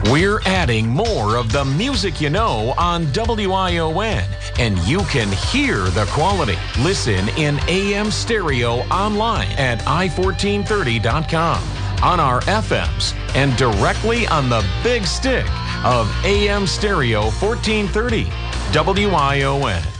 We're adding more of the music you know on WION, and you can hear the quality. Listen in AM stereo online at i1430.com, on our FMs, and directly on the big stick of AM stereo 1430 WION.